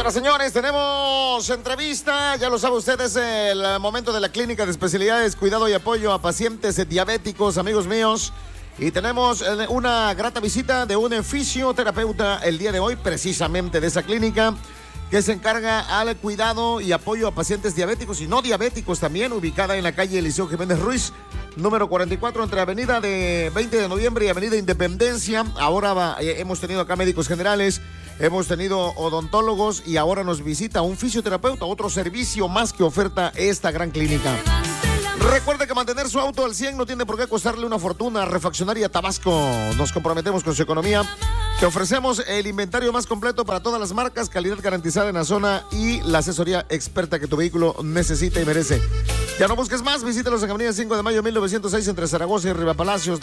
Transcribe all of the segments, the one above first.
Señoras, señores, tenemos entrevista. Ya lo sabe usted, es el momento de la Clínica de Especialidades, Cuidado y Apoyo a Pacientes Diabéticos, amigos míos. Y tenemos una grata visita de un fisioterapeuta el día de hoy, precisamente de esa clínica, que se encarga al cuidado y apoyo a pacientes diabéticos y no diabéticos también, ubicada en la calle Eliseo Jiménez Ruiz, número 44, entre Avenida de 20 de Noviembre y Avenida Independencia. Ahora hemos tenido acá médicos generales, hemos tenido odontólogos y ahora nos visita un fisioterapeuta, otro servicio más que oferta esta gran clínica. Recuerde que mantener su auto al 100 no tiene por qué costarle una fortuna. Refaccionaria Tabasco, nos comprometemos con su economía. Te ofrecemos el inventario más completo para todas las marcas, calidad garantizada en la zona y la asesoría experta que tu vehículo necesita y merece. Ya no busques más, visítalos en Avenida 5 de Mayo 1906 entre Zaragoza y Riva Palacios,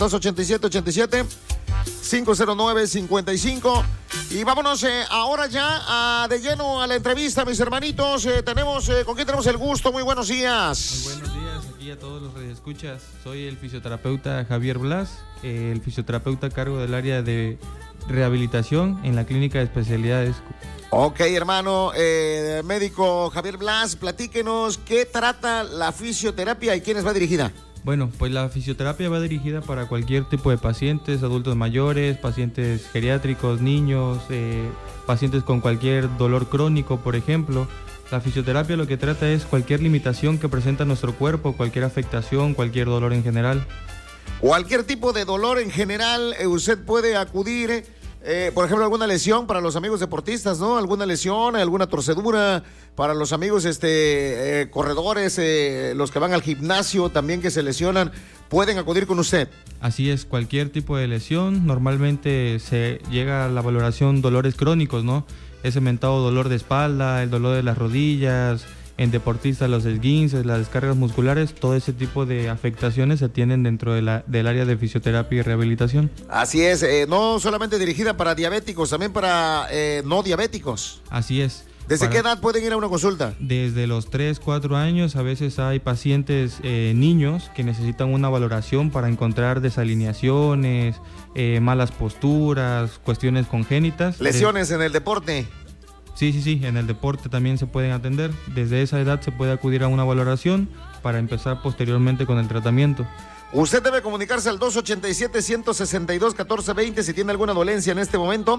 287-87-509-55. Y vámonos ahora ya de lleno a la entrevista, mis hermanitos. ¿Con quién tenemos el gusto? Muy buenos días. Muy buenos días, aquí a todos los radioescuchas. Soy el fisioterapeuta Javier Blas, el fisioterapeuta a cargo del área de rehabilitación en la Clínica de Especialidades. Ok, hermano, médico Javier Blas, platíquenos qué trata la fisioterapia y quiénes va dirigida. Bueno, pues la fisioterapia va dirigida para cualquier tipo de pacientes, adultos mayores, pacientes geriátricos, niños, pacientes con cualquier dolor crónico, por ejemplo. La fisioterapia lo que trata es cualquier limitación que presenta nuestro cuerpo, cualquier afectación, cualquier dolor en general. Cualquier tipo de dolor en general, usted puede acudir, por ejemplo, alguna lesión para los amigos deportistas, ¿no? Alguna lesión, alguna torcedura para los amigos corredores, los que van al gimnasio también que se lesionan, pueden acudir con usted. Así es, cualquier tipo de lesión, normalmente se llega a la valoración dolores crónicos, ¿no? Ese mentado dolor de espalda, el dolor de las rodillas, en deportistas los esguinces, las descargas musculares, todo ese tipo de afectaciones se atienden dentro del área de fisioterapia y rehabilitación. Así es, no solamente dirigida para diabéticos, también para no diabéticos. Así es. ¿Desde qué edad pueden ir a una consulta? Desde los 3, 4 años, a veces hay pacientes niños que necesitan una valoración para encontrar desalineaciones, malas posturas, cuestiones congénitas. ¿Lesiones en el deporte? Sí, en el deporte también se pueden atender. Desde esa edad se puede acudir a una valoración para empezar posteriormente con el tratamiento. Usted debe comunicarse al 287-162-1420 si tiene alguna dolencia en este momento.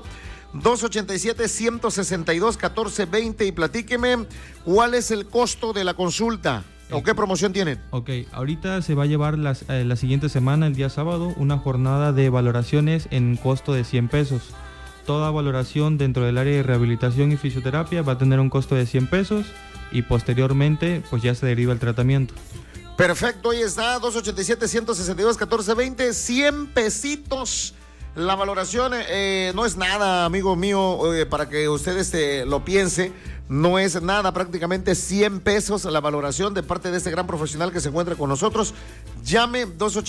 287-162-1420 y platíqueme cuál es el costo de la consulta o qué promoción tienen. Ok, ahorita se va a llevar la siguiente semana, el día sábado, una jornada de valoraciones en costo de 100 pesos. Toda valoración dentro del área de rehabilitación y fisioterapia va a tener un costo de 100 pesos y posteriormente pues ya se deriva el tratamiento. Perfecto, ahí está, 287-162-1420, 100 pesitos. La valoración no es nada, amigo mío, para que usted lo piense, no es nada, prácticamente 100 pesos la valoración de parte de este gran profesional que se encuentra con nosotros. Llame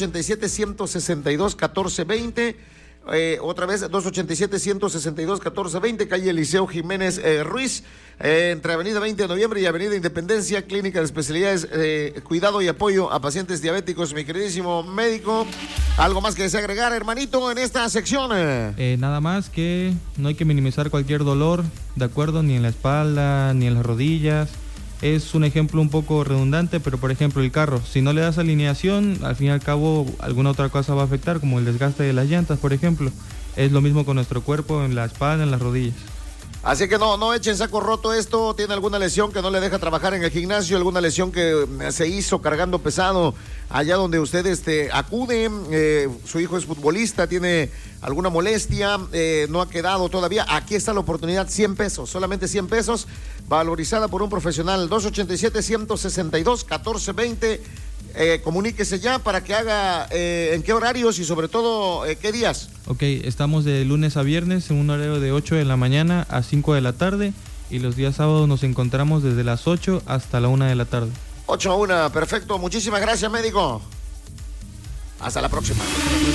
287-162-1420. Otra vez, 287-162-1420, calle Eliseo Jiménez Ruiz, entre Avenida 20 de Noviembre y Avenida Independencia, Clínica de Especialidades, Cuidado y Apoyo a Pacientes Diabéticos. Mi queridísimo médico, ¿algo más que desea agregar, hermanito, en esta sección? Nada más que no hay que minimizar cualquier dolor, ¿de acuerdo? Ni en la espalda, ni en las rodillas. Es un ejemplo un poco redundante, pero por ejemplo el carro, si no le das alineación, al fin y al cabo alguna otra cosa va a afectar, como el desgaste de las llantas, por ejemplo. Es lo mismo con nuestro cuerpo, en la espalda, en las rodillas. Así que no echen saco roto esto. ¿Tiene alguna lesión que no le deja trabajar en el gimnasio? ¿Alguna lesión que se hizo cargando pesado allá donde usted acude? Su hijo es futbolista, tiene alguna molestia, no ha quedado todavía. Aquí está la oportunidad, 100 pesos, solamente 100 pesos, valorizada por un profesional. 287-162-1420. Comuníquese ya para que haga en qué horarios y sobre todo qué días. Ok, estamos de lunes a viernes en un horario de 8 de la mañana a 5 de la tarde y los días sábados nos encontramos desde las 8 hasta la 1 de la tarde. 8 a 1, perfecto. Muchísimas gracias, médico. Hasta la próxima.